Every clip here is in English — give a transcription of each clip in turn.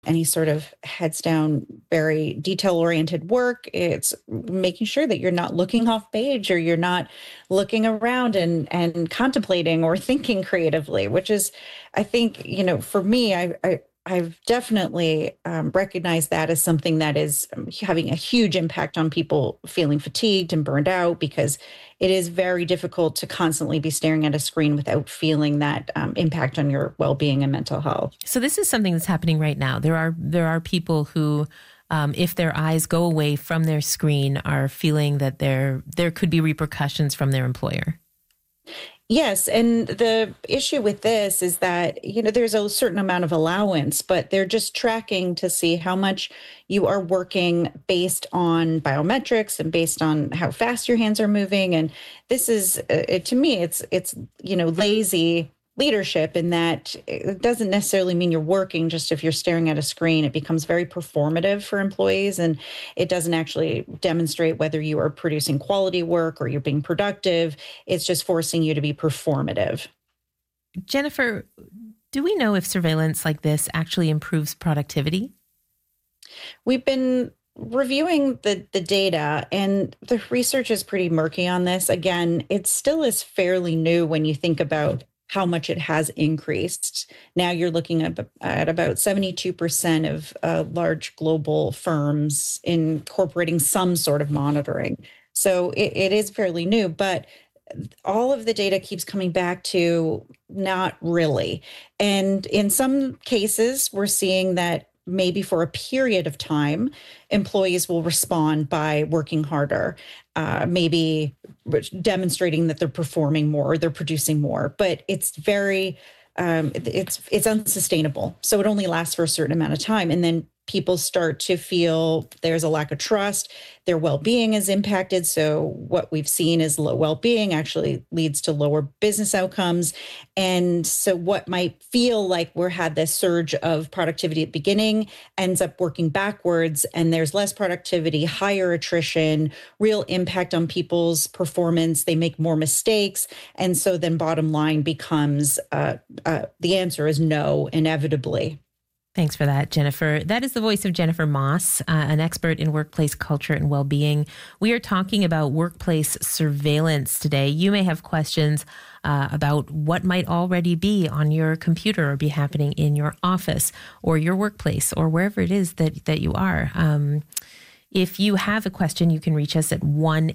any sort of heads down, very detail oriented work. It's making sure that you're not looking off page or you're not looking around and contemplating or thinking creatively, which is, I think, for me, I've definitely recognized that as something that is having a huge impact on people feeling fatigued and burned out, because it is very difficult to constantly be staring at a screen without feeling that impact on your well-being and mental health. So this is something that's happening right now. There are people who, if their eyes go away from their screen, are feeling that there could be repercussions from their employer. Yes. And the issue with this is that, there's a certain amount of allowance, but they're just tracking to see how much you are working based on biometrics and based on how fast your hands are moving. And this is, to me, it's lazy leadership, in that it doesn't necessarily mean you're working just if you're staring at a screen. It becomes very performative for employees, and it doesn't actually demonstrate whether you are producing quality work or you're being productive. It's just forcing you to be performative. Jennifer, do we know if surveillance like this actually improves productivity? We've been reviewing the data, and the research is pretty murky on this. Again, it still is fairly new when you think about how much it has increased. Now you're looking at about 72% of large global firms incorporating some sort of monitoring. So it is fairly new, but all of the data keeps coming back to not really. And in some cases, we're seeing that maybe for a period of time, employees will respond by working harder, maybe demonstrating that they're performing more, or they're producing more. But it's very, it's unsustainable. So it only lasts for a certain amount of time. And then people start to feel there's a lack of trust. Their well-being is impacted. So what we've seen is low well-being actually leads to lower business outcomes. And so what might feel like we had this surge of productivity at the beginning ends up working backwards, and there's less productivity, higher attrition, real impact on people's performance. They make more mistakes. And so then bottom line becomes the answer is no, inevitably. Thanks for that, Jennifer. That is the voice of Jennifer Moss, an expert in workplace culture and well-being. We are talking about workplace surveillance today. You may have questions about what might already be on your computer or be happening in your office or your workplace or wherever it is that you are. If you have a question, you can reach us at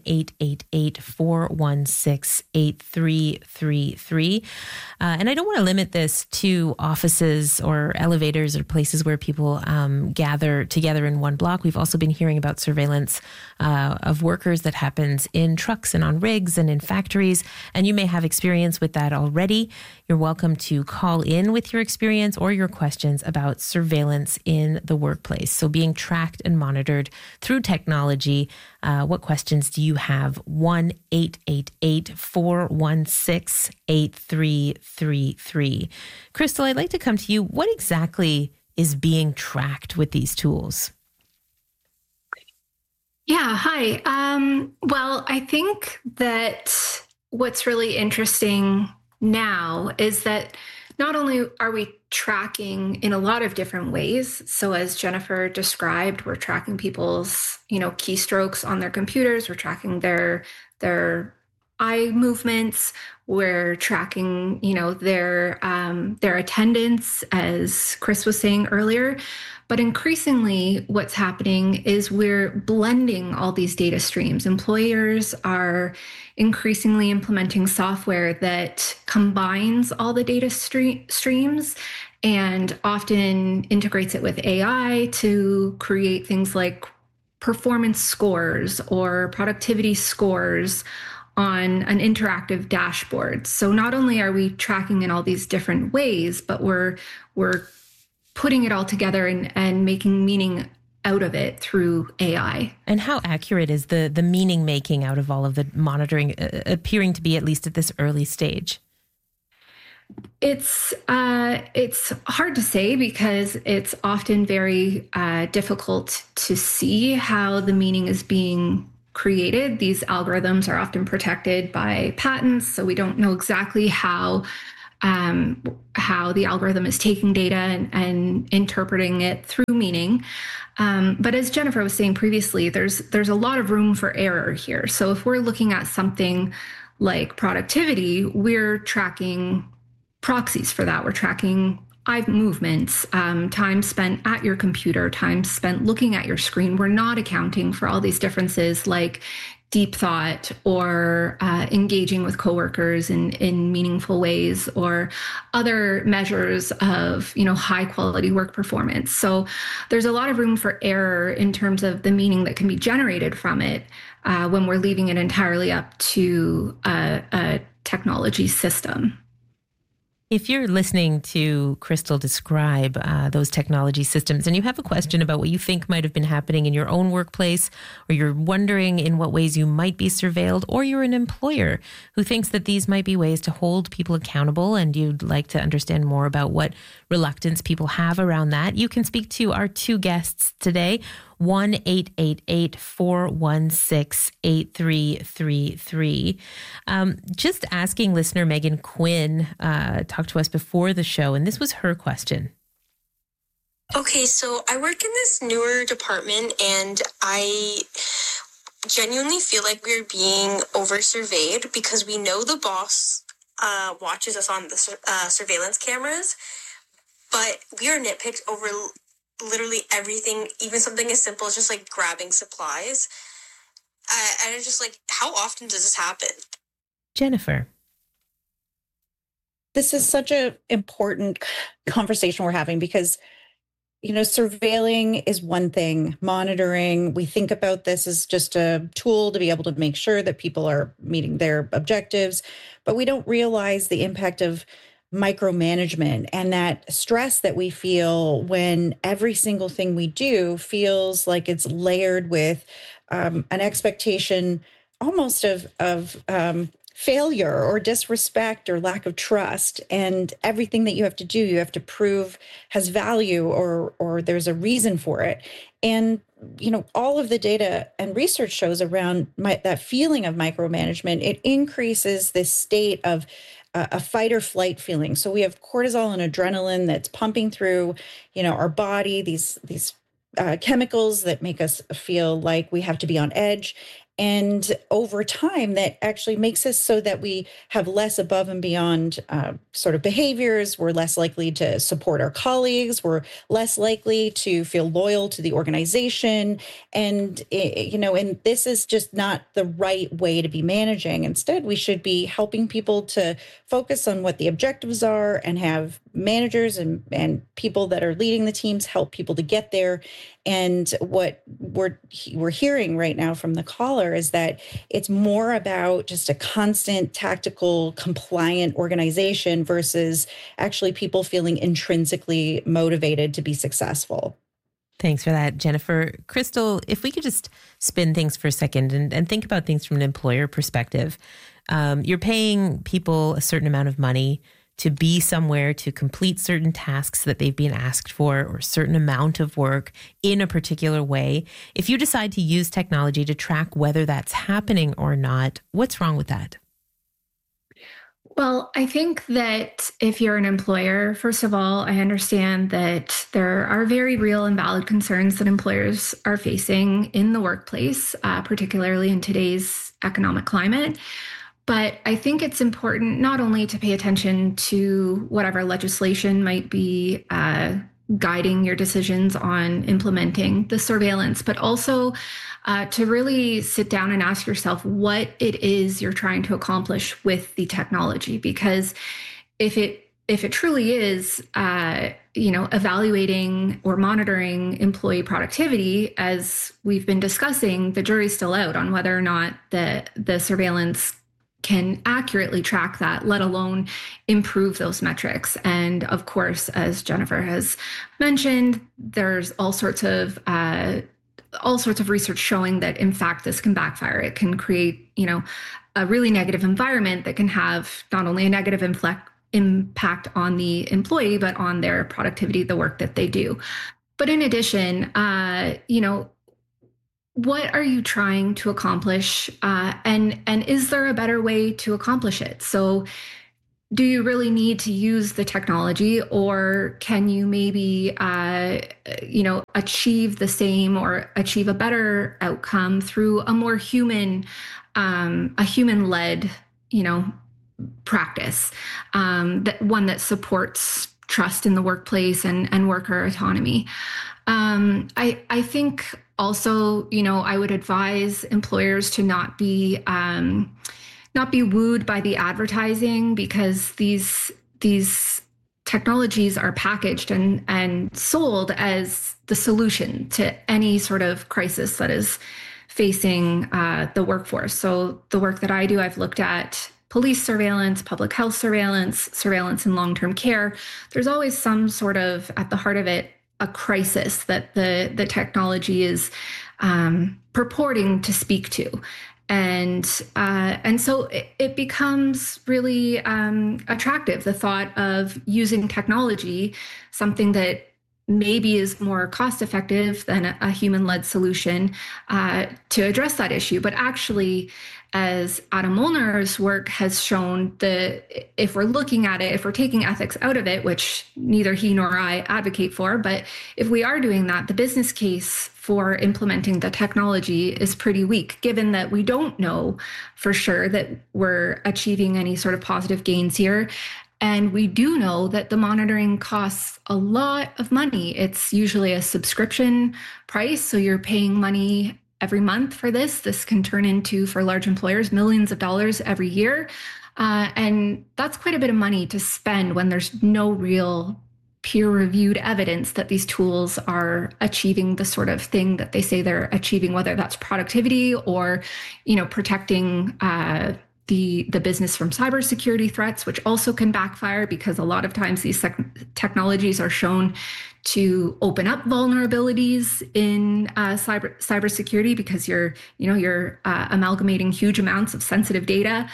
1-888-416-8333. And I don't want to limit this to offices or elevators or places where people gather together in one block. We've also been hearing about surveillance of workers that happens in trucks and on rigs and in factories. And you may have experience with that already. You're welcome to call in with your experience or your questions about surveillance in the workplace. So being tracked and monitored through technology. What questions do you have? 1-888-416-8333. Crystal, I'd like to come to you. What exactly is being tracked with these tools? Yeah, hi. Well, I think that what's really interesting now is that not only are we tracking in a lot of different ways. So as Jennifer described, we're tracking people's, keystrokes on their computers. We're tracking their eye movements. We're tracking, their attendance, as Chris was saying earlier. But increasingly, what's happening is we're blending all these data streams. Employers are increasingly implementing software that combines all the data streams and often integrates it with AI to create things like performance scores or productivity scores on an interactive dashboard. So not only are we tracking in all these different ways, but we're putting it all together and making meaning out of it through AI. And how accurate is the meaning making out of all of the monitoring appearing to be, at least at this early stage? It's hard to say because it's often very difficult to see how the meaning is being created. These algorithms are often protected by patents, so we don't know exactly how how the algorithm is taking data and interpreting it through meaning. But as Jennifer was saying previously, there's a lot of room for error here. So if we're looking at something like productivity, we're tracking proxies for that. We're tracking eye movements, time spent at your computer, time spent looking at your screen. We're not accounting for all these differences like deep thought or engaging with coworkers in meaningful ways, or other measures of high quality work performance. So there's a lot of room for error in terms of the meaning that can be generated from it when we're leaving it entirely up to a technology system. If you're listening to Crystal describe those technology systems and you have a question about what you think might have been happening in your own workplace, or you're wondering in what ways you might be surveilled, or you're an employer who thinks that these might be ways to hold people accountable and you'd like to understand more about what reluctance people have around that, you can speak to our two guests today. 1-888-416-8333. Just asking listener Megan Quinn talked to us before the show, and this was her question. Okay, so I work in this newer department, and I genuinely feel like we're being over-surveyed because we know the boss watches us on the surveillance cameras, but we are nitpicked over literally everything, even something as simple as just like grabbing supplies. And it's just like, how often does this happen? Jennifer. This is such an important conversation we're having because, surveilling is one thing. Monitoring, we think about this as just a tool to be able to make sure that people are meeting their objectives, but we don't realize the impact of micromanagement and that stress that we feel when every single thing we do feels like it's layered with an expectation almost of failure or disrespect or lack of trust. And everything that you have to do, you have to prove has value or there's a reason for it. And all of the data and research shows around that feeling of micromanagement, it increases this state of a fight or flight feeling. So we have cortisol and adrenaline that's pumping through, our body, these chemicals that make us feel like we have to be on edge. And over time, that actually makes us so that we have less above and beyond sort of behaviors. We're less likely to support our colleagues. We're less likely to feel loyal to the organization. And, and this is just not the right way to be managing. Instead, we should be helping people to focus on what the objectives are and have managers and people that are leading the teams help people to get there. And what we're hearing right now from the caller is that it's more about just a constant tactical compliant organization versus actually people feeling intrinsically motivated to be successful. Thanks for that, Jennifer. Crystal, if we could just spin things for a second and think about things from an employer perspective. You're paying people a certain amount of money to be somewhere to complete certain tasks that they've been asked for, or a certain amount of work in a particular way. If you decide to use technology to track whether that's happening or not, what's wrong with that? Well, I think that if you're an employer, first of all, I understand that there are very real and valid concerns that employers are facing in the workplace, particularly in today's economic climate. But I think it's important not only to pay attention to whatever legislation might be guiding your decisions on implementing the surveillance, but also to really sit down and ask yourself what it is you're trying to accomplish with the technology. Because if it truly is, evaluating or monitoring employee productivity, as we've been discussing, the jury's still out on whether or not the surveillance can accurately track that, let alone improve those metrics. And of course, as Jennifer has mentioned, there's all sorts of research showing that in fact this can backfire. It can create, a really negative environment that can have not only a negative impact on the employee, but on their productivity, the work that they do. But in addition, what are you trying to accomplish? And is there a better way to accomplish it? So do you really need to use the technology, or can you maybe, achieve the same or achieve a better outcome through a more human-led, practice, that one that supports trust in the workplace and worker autonomy. I think also, I would advise employers to not be wooed by the advertising, because these technologies are packaged and sold as the solution to any sort of crisis that is facing the workforce. So the work that I do, I've looked at police surveillance, public health surveillance in long-term care. There's always some sort of, at the heart of it, a crisis that the technology is purporting to speak to. And so it becomes really attractive, the thought of using technology, something that maybe is more cost effective than a human-led solution, to address that issue. But actually, as Adam Molnar's work has shown, if we're looking at it, if we're taking ethics out of it, which neither he nor I advocate for, but if we are doing that, the business case for implementing the technology is pretty weak, given that we don't know for sure that we're achieving any sort of positive gains here. And we do know that the monitoring costs a lot of money. It's usually a subscription price, so you're paying money every month for this. This can turn into, for large employers, millions of dollars every year. And that's quite a bit of money to spend when there's no real peer-reviewed evidence that these tools are achieving the sort of thing that they say they're achieving, whether that's productivity or, protecting the business from cybersecurity threats, which also can backfire, because a lot of times these technologies are shown to open up vulnerabilities in cybersecurity, because you're amalgamating huge amounts of sensitive data.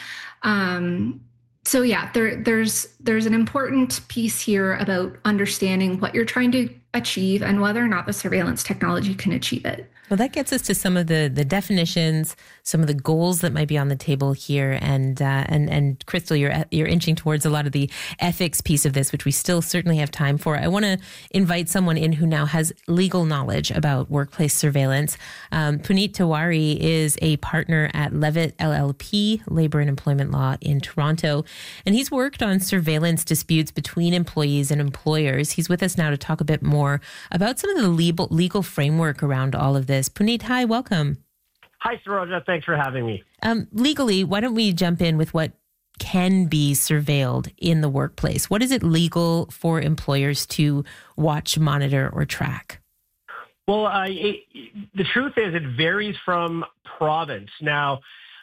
So yeah, there's an important piece here about understanding what you're trying to achieve and whether or not the surveillance technology can achieve it. Well, that gets us to some of the definitions, some of the goals that might be on the table here, and Crystal, you're inching towards a lot of the ethics piece of this, which we still certainly have time for. I want to invite someone in who now has legal knowledge about workplace surveillance. Puneet Tiwari is a partner at Levitt LLP, Labor and Employment Law in Toronto, and he's worked on surveillance disputes between employees and employers. He's with us now to talk a bit more about some of the legal framework around all of this. Puneet, hi, welcome. Hi, Saroja. Thanks for having me. Legally, why don't we jump in with what can be surveilled in the workplace? What is it legal for employers to watch, monitor, or track? Well, the truth is it varies from province. Now,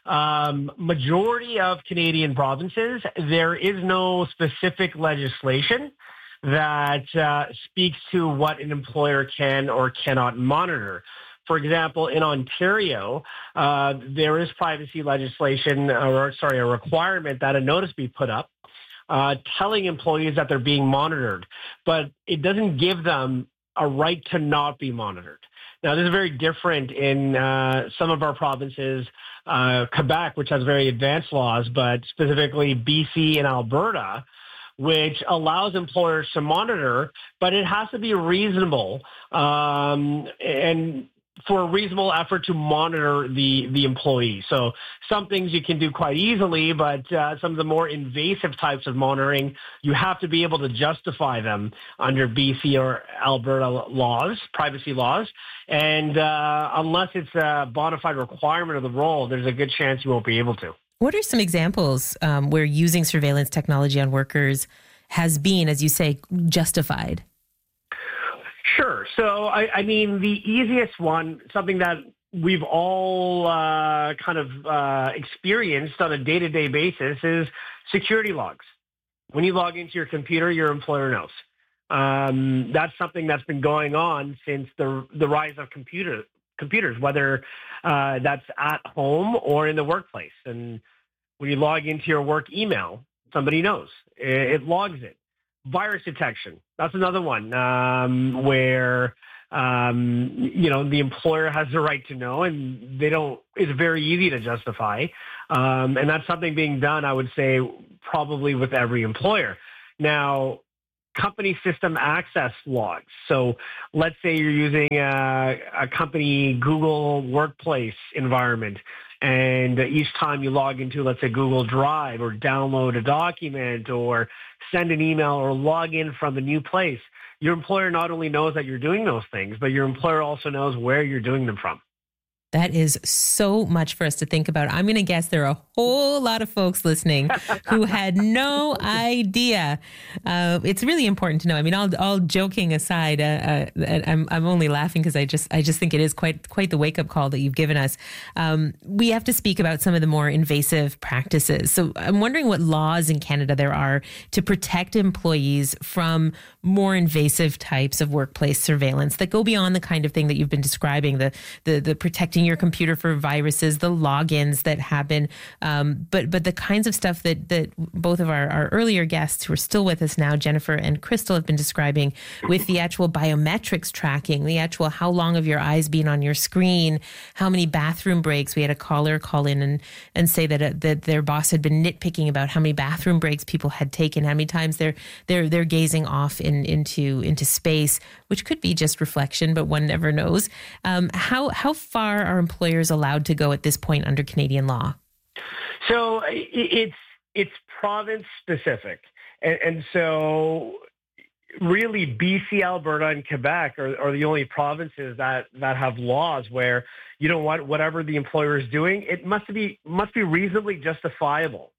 majority of Canadian provinces, there is no specific legislation that speaks to what an employer can or cannot monitor. For example, in Ontario, there is privacy legislation, a requirement that a notice be put up telling employees that they're being monitored, but it doesn't give them a right to not be monitored. Now, this is very different in some of our provinces, Quebec, which has very advanced laws, but specifically BC and Alberta, which allows employers to monitor, but it has to be reasonable and for a reasonable effort to monitor the employee. So some things you can do quite easily, but some of the more invasive types of monitoring, you have to be able to justify them under BC or Alberta laws, privacy laws. And unless it's a bona fide requirement of the role, there's a good chance you won't be able to. What are some examples where using surveillance technology on workers has been, as you say, justified? Sure. So, I mean, the easiest one, something that we've all experienced on a day-to-day basis, is security logs. When you log into your computer, your employer knows. That's something that's been going on since the rise of computers, whether that's at home or in the workplace. And when you log into your work email, somebody knows. It logs it. Virus detection. That's another one where, the employer has the right to know, and it's very easy to justify. And that's something being done, I would say, probably with every employer. Now, company system access logs. So let's say you're using a company Google Workplace environment, and each time you log into, let's say, Google Drive, or download a document or send an email or log in from a new place, your employer not only knows that you're doing those things, but your employer also knows where you're doing them from. That is so much for us to think about. I'm going to guess there are a whole lot of folks listening who had no idea. It's really important to know. I mean, all joking aside, I'm only laughing because I just think it is quite the wake up call that you've given us. We have to speak about some of the more invasive practices. So I'm wondering what laws in Canada there are to protect employees from more invasive types of workplace surveillance that go beyond the kind of thing that you've been describing, the protecting your computer for viruses, the logins that happen, but the kinds of stuff that both of our earlier guests who are still with us now, Jennifer and Crystal, have been describing, with the actual biometrics tracking, the actual how long have your eyes been on your screen, how many bathroom breaks. We had a caller call in and say that their boss had been nitpicking about how many bathroom breaks people had taken, how many times they're gazing off into space, which could be just reflection, but one never knows. How far are employers allowed to go at this point under Canadian law? So it's province specific. And so really BC, Alberta, and Quebec are the only provinces that have laws where, whatever the employer is doing, it must be reasonably justifiable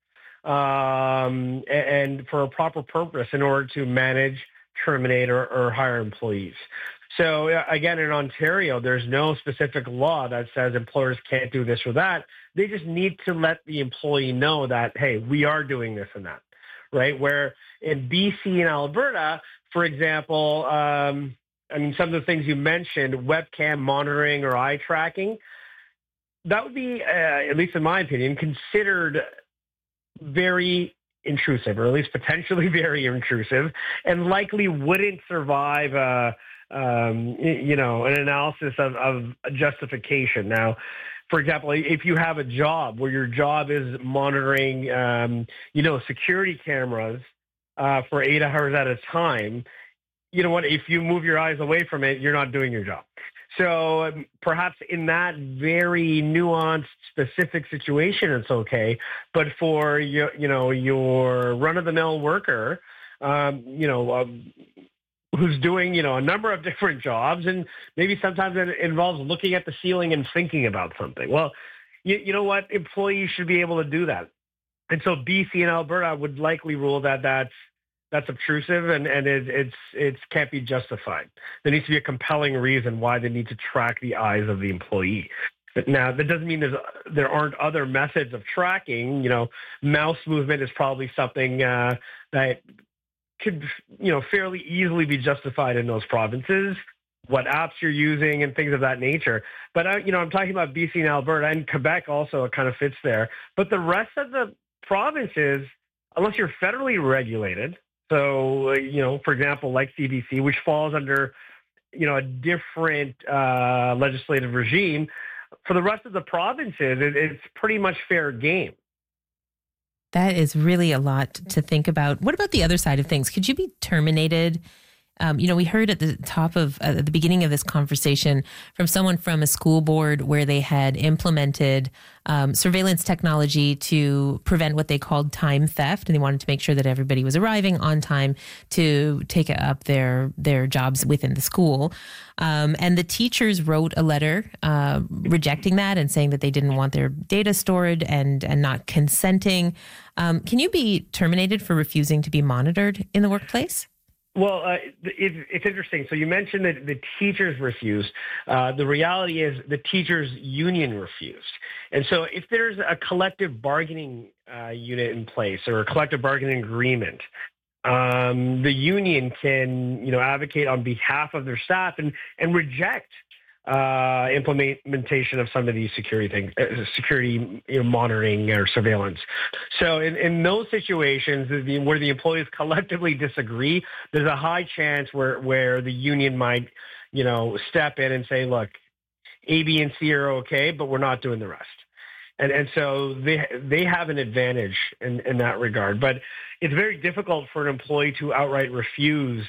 and for a proper purpose in order to manage, terminate, or hire employees. So again, in Ontario, there's no specific law that says employers can't do this or that. They just need to let the employee know that, hey, we are doing this and that, right? Where in BC and Alberta, for example, some of the things you mentioned, webcam monitoring or eye tracking, that would be, at least in my opinion, considered very intrusive, or at least potentially very intrusive, and likely wouldn't survive an analysis of justification. Now, for example, if you have a job where your job is monitoring, security cameras for 8 hours at a time, you know what? If you move your eyes away from it, you're not doing your job. So perhaps in that very nuanced, specific situation, it's okay. But for your run-of-the-mill worker, who's doing, a number of different jobs, and maybe sometimes it involves looking at the ceiling and thinking about something. Well, you know what? Employees should be able to do that. And so BC and Alberta would likely rule that that's obtrusive and it can't be justified. There needs to be a compelling reason why they need to track the eyes of the employee. But now, that doesn't mean there aren't other methods of tracking. Mouse movement is probably something that could, fairly easily be justified in those provinces, what apps you're using and things of that nature. But, I'm talking about BC and Alberta, and Quebec also, it kind of fits there. But the rest of the provinces, unless you're federally regulated, so, for example, like CBC, which falls under, a different legislative regime, for the rest of the provinces, it's pretty much fair game. That is really a lot to think about. What about the other side of things? Could you be terminated? We heard at the beginning of this conversation from someone from a school board where they had implemented surveillance technology to prevent what they called time theft, and they wanted to make sure that everybody was arriving on time to take up their jobs within the school. And the teachers wrote a letter rejecting that and saying that they didn't want their data stored and not consenting. Can you be terminated for refusing to be monitored in the workplace? Well, it's interesting. So you mentioned that the teachers refused. The reality is the teachers' union refused. And so if there's a collective bargaining unit in place or a collective bargaining agreement, the union can, advocate on behalf of their staff and reject implementation of some of these security things, security monitoring or surveillance. So in those situations where the employees collectively disagree, there's a high chance where the union might, step in and say, look, A, B, and C are okay, but we're not doing the rest. And so they have an advantage in that regard. But it's very difficult for an employee to outright refuse,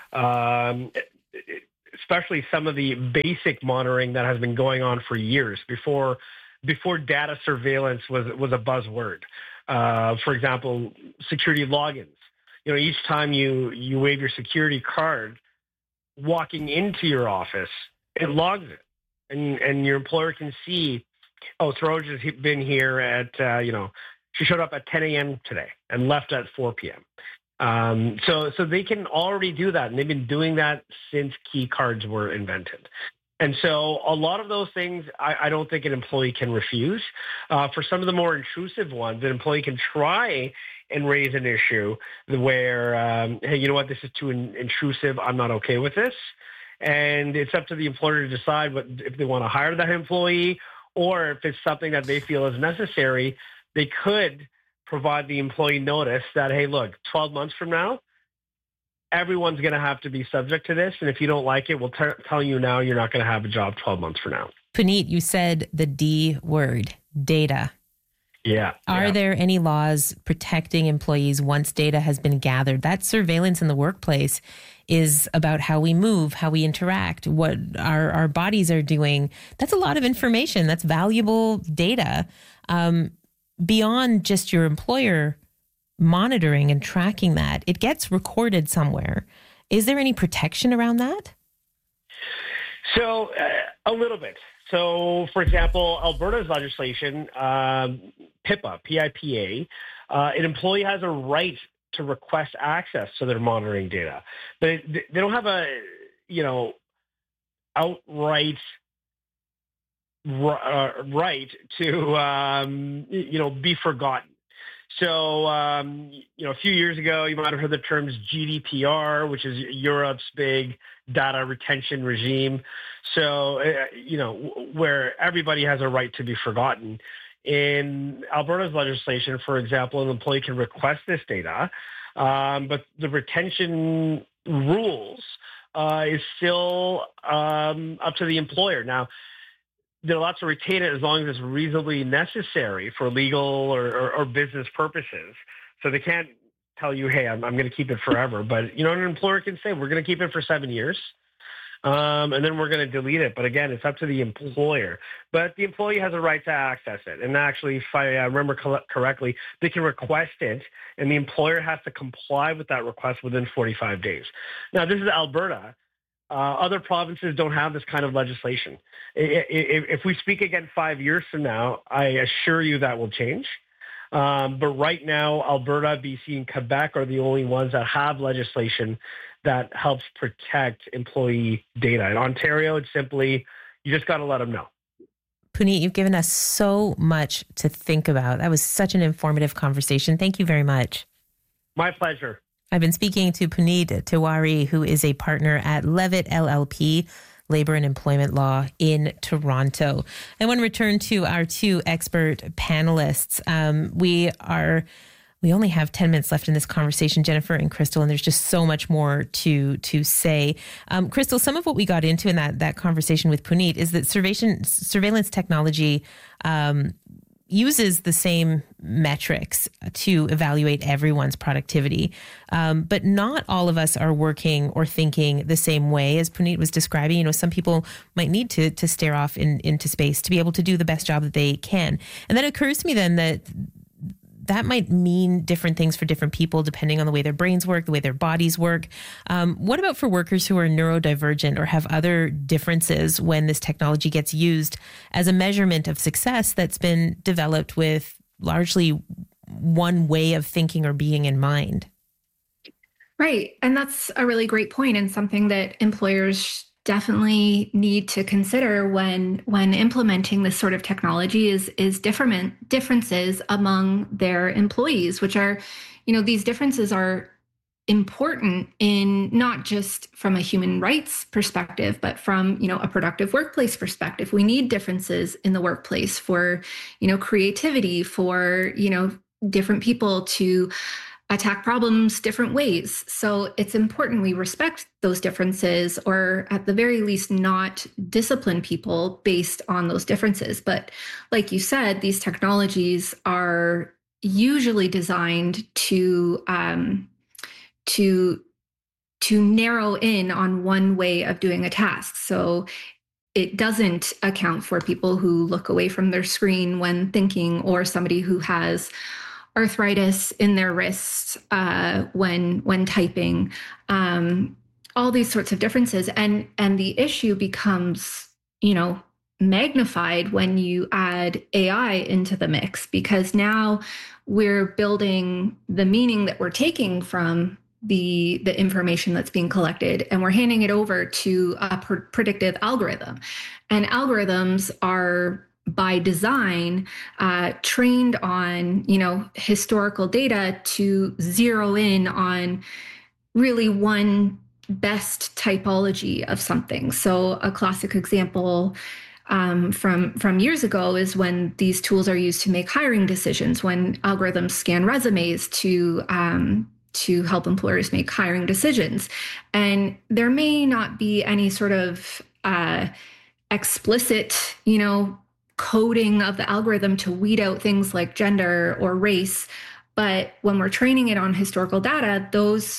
especially some of the basic monitoring that has been going on for years before data surveillance was a buzzword. For example, security logins. Each time you wave your security card, walking into your office, it logs it, and your employer can see, oh, Saroj has been here at she showed up at 10 a.m. today and left at 4 p.m. So they can already do that, and they've been doing that since key cards were invented. And so a lot of those things, I don't think an employee can refuse. For some of the more intrusive ones, an employee can try and raise an issue where, hey, you know what, this is too intrusive. I'm not okay with this. And it's up to the employer to decide if they want to hire that employee, or if it's something that they feel is necessary. They could provide the employee notice that, hey, look, 12 months from now, everyone's going to have to be subject to this. And if you don't like it, we'll tell you now you're not going to have a job 12 months from now. Puneet, you said the D word, data. Yeah. Are there any laws protecting employees once data has been gathered? That surveillance in the workplace is about how we move, how we interact, what our bodies are doing. That's a lot of information. That's valuable data. Beyond just your employer monitoring and tracking that, it gets recorded somewhere. Is there any protection around that? So a little bit. So, for example, Alberta's legislation, PIPA, P-I-P-A, an employee has a right to request access to their monitoring data. But they don't have a, outright right to, be forgotten. So, a few years ago, you might have heard the terms GDPR, which is Europe's big data retention regime. So, where everybody has a right to be forgotten. In Alberta's legislation, for example, an employee can request this data, but the retention rules is still up to the employer. Now, they're allowed to retain it as long as it's reasonably necessary for legal or business purposes. So they can't tell you, hey, I'm going to keep it forever. But, an employer can say, we're going to keep it for 7 years, and then we're going to delete it. But again, it's up to the employer. But the employee has a right to access it. And actually, if I remember correctly, they can request it, and the employer has to comply with that request within 45 days. Now, this is Alberta. Other provinces don't have this kind of legislation. If we speak again 5 years from now, I assure you that will change. But right now, Alberta, BC, and Quebec are the only ones that have legislation that helps protect employee data. In Ontario, it's simply, you just got to let them know. Puneet, you've given us so much to think about. That was such an informative conversation. Thank you very much. My pleasure. I've been speaking to Puneet Tiwari, who is a partner at Levitt LLP, Labor and Employment Law in Toronto. I want to return to our two expert panelists. We only have 10 minutes left in this conversation, Jennifer and Crystal, and there's just so much more to say. Crystal, some of what we got into in that conversation with Puneet is that surveillance technology uses the same metrics to evaluate everyone's productivity. But not all of us are working or thinking the same way as Puneet was describing. Some people might need to stare off into space to be able to do the best job that they can. And that occurs to me then that might mean different things for different people depending on the way their brains work, the way their bodies work. What about for workers who are neurodivergent or have other differences when this technology gets used as a measurement of success that's been developed with largely one way of thinking or being in mind? Right. And that's a really great point, and something that employers definitely need to consider when implementing this sort of technology is differences among their employees, which are, these differences are important in not just from a human rights perspective, but from, a productive workplace perspective. We need differences in the workplace for, creativity, for, different people to attack problems different ways. So it's important we respect those differences, or at the very least not discipline people based on those differences. But like you said, these technologies are usually designed to narrow in on one way of doing a task. So it doesn't account for people who look away from their screen when thinking, or somebody who has arthritis in their wrists when typing, all these sorts of differences. And the issue becomes, magnified when you add AI into the mix, because now we're building the meaning that we're taking from the information that's being collected, and we're handing it over to a predictive algorithm. And algorithms are by design trained on historical data to zero in on really one best typology of something. So a classic example from years ago is when these tools are used to make hiring decisions, when algorithms scan resumes to help employers make hiring decisions. And there may not be any sort of explicit, coding of the algorithm to weed out things like gender or race. But when we're training it on historical data, those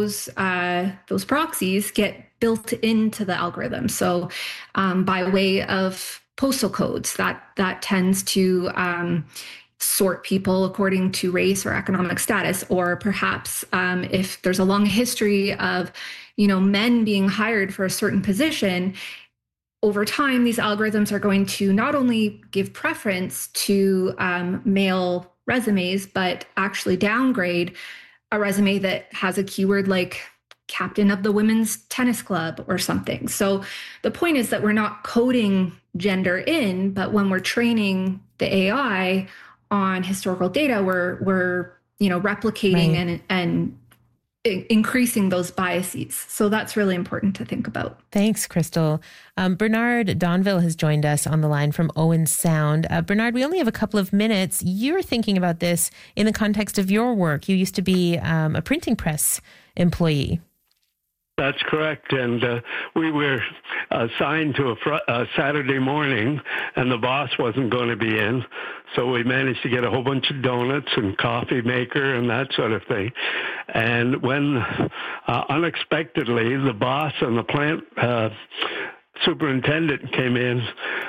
proxies get built into the algorithm. So by way of postal codes, that tends to sort people according to race or economic status, or perhaps if there's a long history of men being hired for a certain position, over time these algorithms are going to not only give preference to male resumes, but actually downgrade a resume that has a keyword like captain of the women's tennis club or something. So the point is that we're not coding gender in, but when we're training the AI on historical data, we're replicating and increasing those biases. So that's really important to think about. Thanks, Crystal. Bernard Donville has joined us on the line from Owen Sound. Bernard, we only have a couple of minutes. You're thinking about this in the context of your work. You used to be a printing press employee. That's correct. And we were assigned to a Saturday morning, and the boss wasn't going to be in. So we managed to get a whole bunch of donuts and coffee maker and that sort of thing. And when unexpectedly the boss and the plant superintendent came in,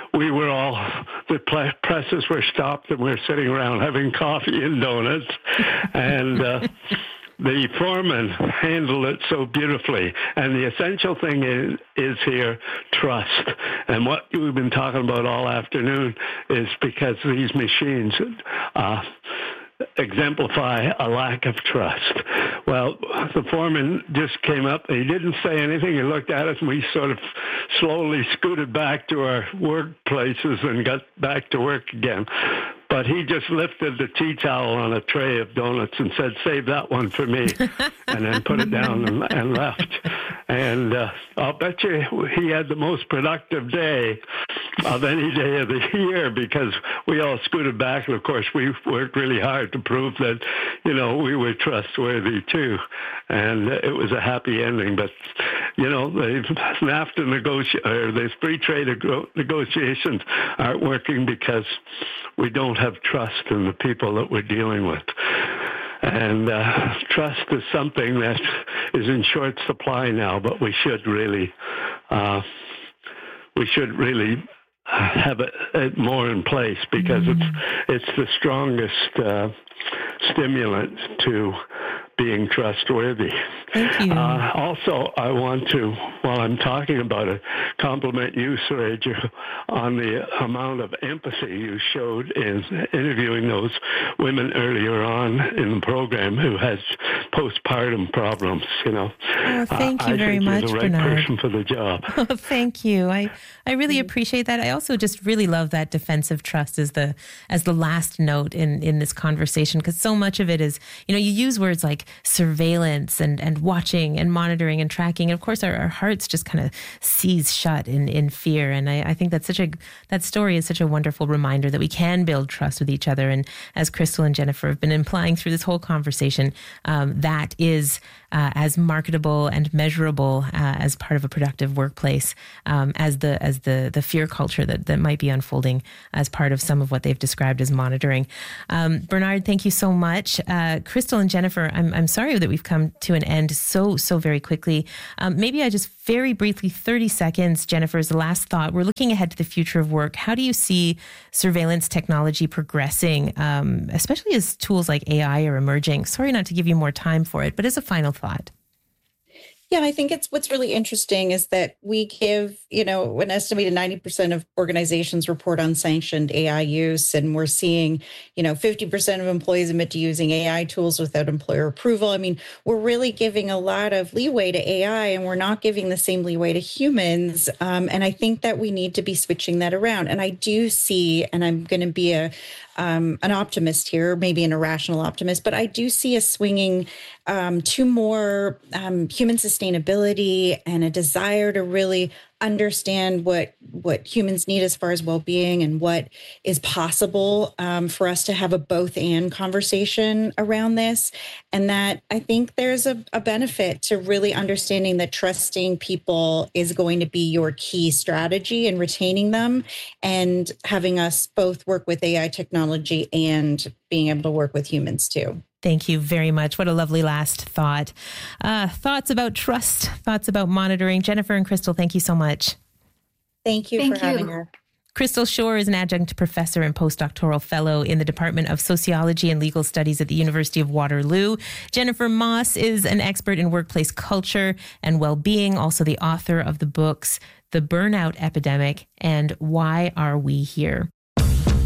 the presses were stopped, and we were sitting around having coffee and donuts. And the foreman handled it so beautifully. And the essential thing is here trust. And what we've been talking about all afternoon is because these machines exemplify a lack of trust. Well, the foreman just came up. He didn't say anything. He looked at us, and we sort of slowly scooted back to our workplaces and got back to work again. But he just lifted the tea towel on a tray of donuts and said, "Save that one for me," and then put it down and left. And I'll bet you he had the most productive day of any day of the year, because we all scooted back. And, of course, we worked really hard to prove that, we were trustworthy, too. And it was a happy ending. But, the NAFTA the free trade negotiations aren't working because we don't have trust in the people that we're dealing with. And trust is something that is in short supply now, but we should really have it more in place, because it's the strongest stimulant to being trustworthy. Thank you. Also, I want to, while I'm talking about it, compliment you, Suraja, on the amount of empathy you showed in interviewing those women earlier on in the program who has postpartum problems. Oh, thank you very much, you're the right Bernard. person for the job. Oh, thank you. I really appreciate that. I also just really love that defensive trust as the last note in this conversation, because so much of it is, you use words like surveillance and watching and monitoring and tracking. And of course, our hearts just kind of seize shut in fear. And I think that story is such a wonderful reminder that we can build trust with each other. And as Crystal and Jennifer have been implying through this whole conversation, that is as marketable and measurable as part of a productive workplace as the fear culture that might be unfolding as part of some of what they've described as monitoring. Bernard, thank you so much. Crystal and Jennifer, I'm sorry that we've come to an end so very quickly. Maybe I just very briefly, 30 seconds, Jennifer, as the last thought. We're looking ahead to the future of work. How do you see surveillance technology progressing, especially as tools like AI are emerging? Sorry not to give you more time for it, but as a final thought. Yeah, I think what's really interesting is that we give, an estimated 90% of organizations report unsanctioned AI use, and we're seeing, 50% of employees admit to using AI tools without employer approval. I mean, we're really giving a lot of leeway to AI, and we're not giving the same leeway to humans. And I think that we need to be switching that around. And I do see, and I'm going to be an optimist here, maybe an irrational optimist, but I do see us swinging to more human sustainability and a desire to really understand what humans need as far as well-being and what is possible for us to have a both and conversation around this. And that I think there's a benefit to really understanding that trusting people is going to be your key strategy in retaining them, and having us both work with AI technology and being able to work with humans too. Thank you very much. What a lovely last thought. Thoughts about trust, thoughts about monitoring. Jennifer and Crystal, thank you so much. Thank you for having her. Crystal Shore is an adjunct professor and postdoctoral fellow in the Department of Sociology and Legal Studies at the University of Waterloo. Jennifer Moss is an expert in workplace culture and well-being, also the author of the books The Burnout Epidemic and Why Are We Here?